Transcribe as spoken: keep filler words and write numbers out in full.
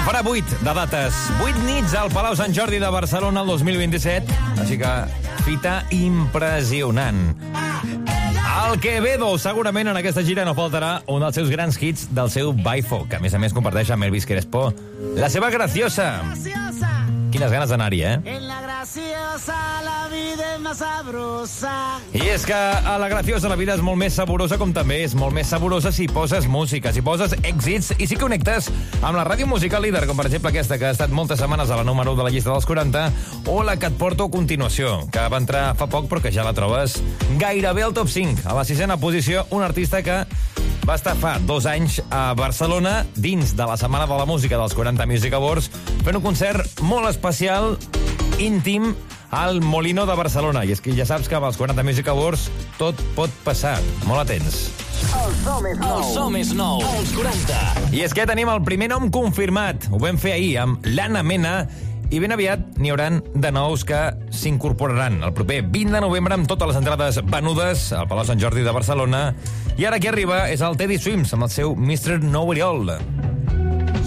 En farà vuit de dates. Vuit nits al Palau Sant Jordi de Barcelona el dos mil vint-i-set. Així que fita impressionant. Al Quevedo, segurament en aquesta gira no faltarà un dels seus grans hits del seu Baifo, que a més a més comparteix amb Elvis Crespo. La seva Graciosa. Quines ganes d'anar-hi, eh? En la graciosa la vida és més sabrosa. I és que a la Graciosa la vida és molt més saborosa, com també és molt més saborosa si poses música, si poses èxits i si connectes amb la ràdio musical líder, com per exemple aquesta, que ha estat moltes setmanes a la número u de la llista dels quaranta, o la que et porto a continuació, que va entrar fa poc però que ja la trobes gairebé al top cinc. A la sisena posició, un artista que va estar fa dos anys a Barcelona, dins de la Setmana de la Música dels quaranta Music Awards, fent un concert molt especial, íntim, al Molino de Barcelona. I és que ja saps que amb els quaranta Music Awards tot pot passar. Molt atents. El so més nou. El so més nou. Els quaranta. I és que tenim el primer nom confirmat. Ho vam fer ahir amb l'Anna Mena, i ben aviat n'hi hauran de nous que s'incorporaran el proper vint de novembre amb totes les entrades venudes al Palau Sant Jordi de Barcelona. I ara qui arriba és el Teddy Swims amb el seu mister Know It All.